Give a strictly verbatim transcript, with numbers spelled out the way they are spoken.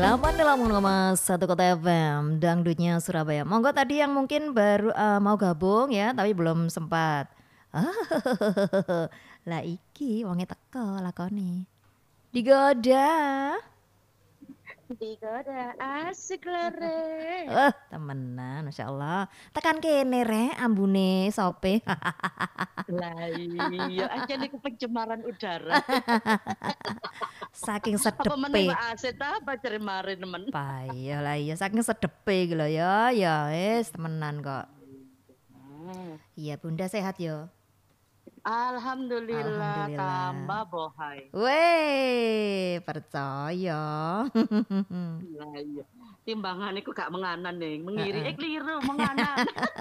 delapan puluh delapan koma satu Kota F M, dangdutnya Surabaya. Monggo tadi yang mungkin baru uh, mau gabung ya, tapi belum sempat. Lah iki wonge teko lakoni. Digoda. Digoda asik lere. Eh, temenan, Masya Allah. Tekan kene re, ambune sope. Lah iya, aja niku pencemaran udara. Saking Apa meneh sedepe. kok asit apa cemarin nemen. Payah lah iya, saking sedepe iki lho ya. Ya wis temenan kok. Hmm. Iya, Bunda sehat yo. Alhamdulillah, Alhamdulillah. tambah bohai. Weh, percaya. Lah iya. Timbangan iku gak menganan ning, mengiri Heeh. eh keliru menganan.